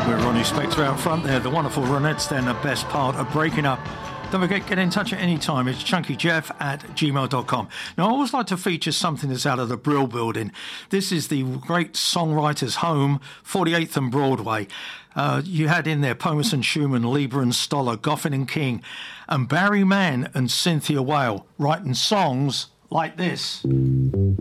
With Ronnie Spector out front there, the wonderful Ronettes then the best part of breaking up. Don't forget, get in touch at any time. It's chunkyjeff@gmail.com. Now, I always like to feature something that's out of the Brill Building. This is the great songwriter's home, 48th and Broadway. You had in there Pomus Schumann, Lieber and Stoller, Goffin and King, and Barry Mann and Cynthia Whale writing songs like this.